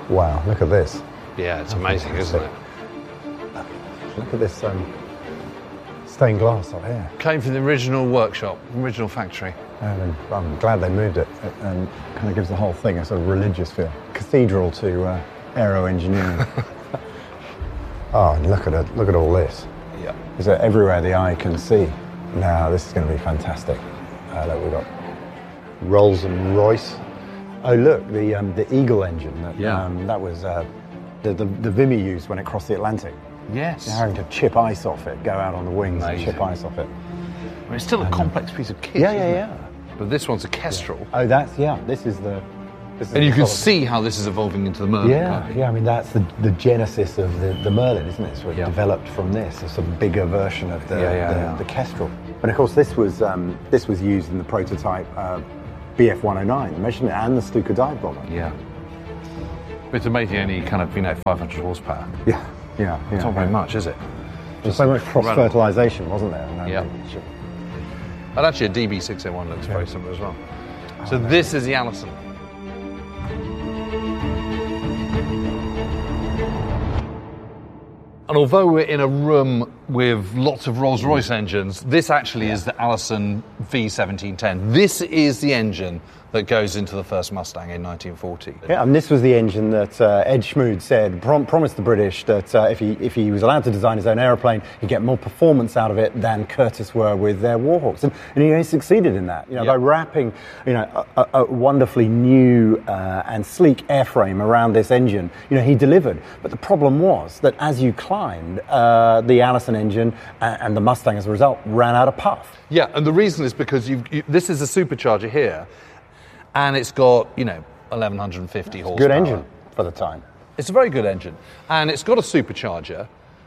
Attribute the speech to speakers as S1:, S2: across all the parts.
S1: Wow, look at this.
S2: Yeah, it's amazing, isn't it?
S1: Look at this stained glass up here.
S2: Came from the original workshop, original factory.
S1: And I'm glad they moved it. It kind of gives the whole thing a sort of religious feel. Cathedral to aero engineering. Oh, and look at all this.
S2: Yeah.
S1: Is it everywhere the eye can see? Now this is going to be fantastic. Look, we've got Rolls and Royce. Oh, look, the Eagle engine. That was the Vimy used when it crossed the Atlantic.
S2: Yes.
S1: They're having to chip ice off it, go out on the wings and chip ice off it.
S2: I mean, it's still a complex piece of kit.
S1: Yeah.
S2: But this one's a Kestrel.
S1: Yeah. Oh, this is the.
S2: And you can see how this is evolving into the Merlin.
S1: Yeah. I mean, that's the genesis of the Merlin, isn't it? So it developed from this, a sort of bigger version of the Kestrel. And of course, this was used in the prototype BF-109, the Messerschmitt, and the Stuka dive bomber.
S2: Yeah. But it's amazing, only kind of 500 horsepower.
S1: Yeah.
S2: It's not very much, is it?
S1: There's so much cross-fertilisation, wasn't there?
S2: And actually, a DB601 looks very similar as well. So this is the Allison. And although we're in a room with lots of Rolls-Royce engines, this actually is the Allison V1710. This is the engine that goes into the first Mustang in 1940.
S1: Yeah, and this was the engine that Ed Schmood said, promised the British that if he was allowed to design his own aeroplane, he'd get more performance out of it than Curtiss were with their Warhawks. And he succeeded in that, by wrapping, a wonderfully new and sleek airframe around this engine. He delivered. But the problem was that as you climbed, the Allison engine and the Mustang, as a result, ran out of puff.
S2: Yeah, and the reason is because this is a supercharger here, and it's got, 1,150 horsepower.
S1: Good engine for the time.
S2: It's a very good engine. And it's got a supercharger,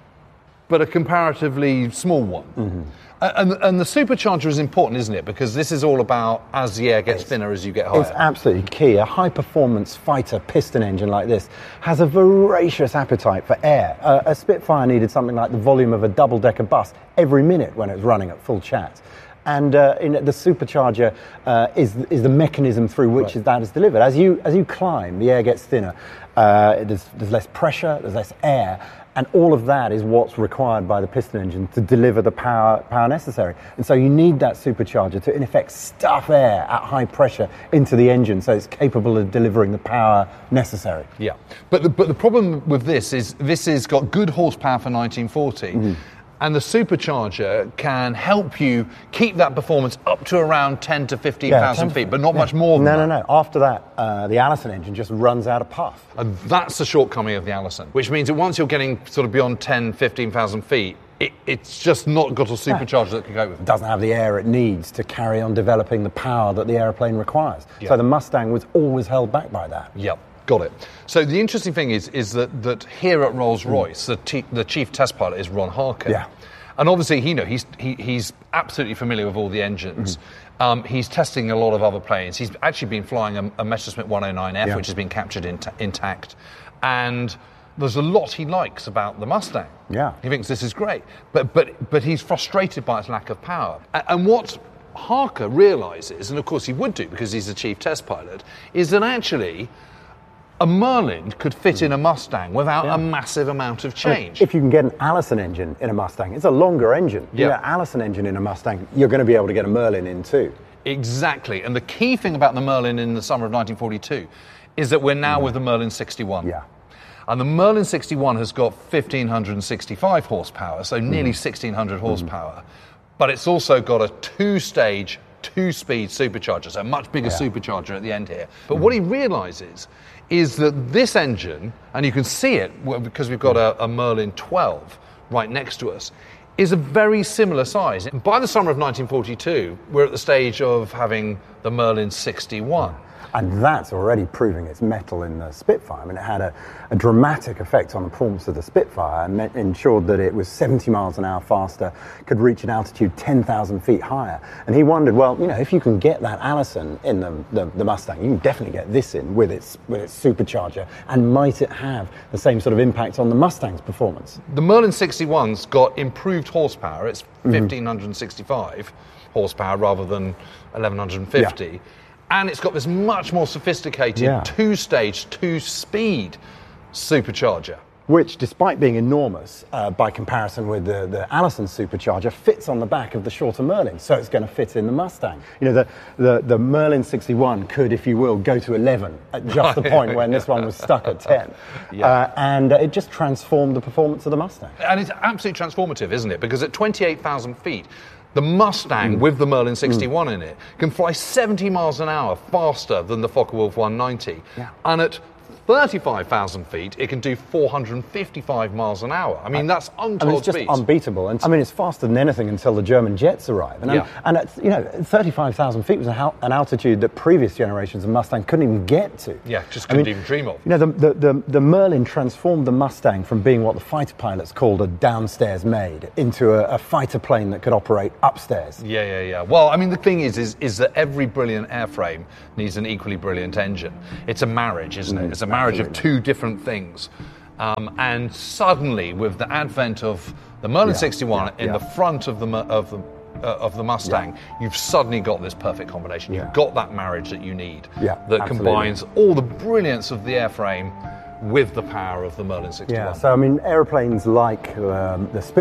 S2: but a comparatively small one. Mm-hmm. And the supercharger is important, isn't it? Because this is all about as the air gets thinner as you get higher.
S1: It's absolutely key. A high-performance fighter piston engine like this has a voracious appetite for air. A Spitfire needed something like the volume of a double-decker bus every minute when it was running at full chat. And the supercharger is the mechanism through which that is delivered. As you climb, the air gets thinner. There's less pressure, there's less air, and all of that is what's required by the piston engine to deliver the power necessary. And so you need that supercharger to, in effect, stuff air at high pressure into the engine so it's capable of delivering the power necessary.
S2: Yeah, but the problem with this is has got good horsepower for 1940. Mm-hmm. And the supercharger can help you keep that performance up to around 10 to 15,000 feet, but not much more than that.
S1: No. After that, the Allison engine just runs out of puff.
S2: And that's the shortcoming of the Allison, which means that once you're getting sort of beyond 10, 15,000 feet, it's just not got a supercharger that can go with it.
S1: It doesn't have the air it needs to carry on developing the power that the aeroplane requires. Yep. So the Mustang was always held back by that.
S2: Yep. Got it. So the interesting thing is that here at Rolls-Royce, the chief test pilot is Ron Harker.
S1: Yeah.
S2: And obviously, he's absolutely familiar with all the engines. Mm-hmm. He's testing a lot of other planes. He's actually been flying a Messerschmitt 109F, which has been captured intact. And there's a lot he likes about the Mustang.
S1: Yeah.
S2: He thinks this is great. But he's frustrated by its lack of power. And what Harker realises, and of course he would do because he's the chief test pilot, is that actually a Merlin could fit in a Mustang without a massive amount of change.
S1: If you can get an Allison engine in a Mustang, it's a longer engine.
S2: Yeah.
S1: Allison engine in a Mustang, you're going to be able to get a Merlin in too.
S2: Exactly. And the key thing about the Merlin in the summer of 1942 is that we're now with the Merlin 61.
S1: Yeah.
S2: And the Merlin 61 has got 1,565 horsepower, so nearly 1,600 horsepower. But it's also got a two-stage, two-speed supercharger, so a much bigger supercharger at the end here. But what he realises is that this engine, and you can see it because we've got a Merlin 12 right next to us, is a very similar size. And by the summer of 1942, we're at the stage of having the Merlin 61.
S1: And that's already proving its mettle in the Spitfire. I mean, it had a dramatic effect on the performance of the Spitfire and ensured that it was 70 miles an hour faster, could reach an altitude 10,000 feet higher. And he wondered, well, if you can get that Allison in the Mustang, you can definitely get this in with its supercharger, and might it have the same sort of impact on the Mustang's performance?
S2: The Merlin 61's got improved horsepower. It's 1,565 horsepower rather than 1,150. Yeah. And it's got this much more sophisticated
S1: Yeah.
S2: two-stage, two-speed supercharger.
S1: Which, despite being enormous by comparison with the Allison supercharger, fits on the back of the shorter Merlin, so it's going to fit in the Mustang. You know, the Merlin 61 could, if you will, go to 11 at just the point when this one was stuck at 10.
S2: Yeah.
S1: And it just transformed the performance of the Mustang.
S2: And it's absolutely transformative, isn't it? Because at 28,000 feet, the Mustang with the Merlin 61 in it can fly 70 miles an hour faster than the Focke-Wulf 190.
S1: Yeah.
S2: And at 35,000 feet, it can do 455 miles an hour. I mean, that's untold
S1: it's just
S2: speeds.
S1: unbeatable. And I mean, it's faster than anything until the German jets arrive. And,
S2: Yeah.
S1: and at, 35,000 feet was an altitude that previous generations of Mustang couldn't even get to.
S2: Yeah, just couldn't even dream of.
S1: You know, the Merlin transformed the Mustang from being what the fighter pilots called a downstairs maid into a fighter plane that could operate upstairs.
S2: Yeah. Well, I mean, the thing is that every brilliant airframe needs an equally brilliant engine. It's a marriage, isn't it? It's a marriage of two different things. And suddenly, with the advent of the Merlin 61 in the front of the Mustang, you've suddenly got this perfect combination. You've got that marriage that you need, that combines all the brilliance of the airframe with the power of the Merlin 61.
S1: Yeah, so I mean, aeroplanes like the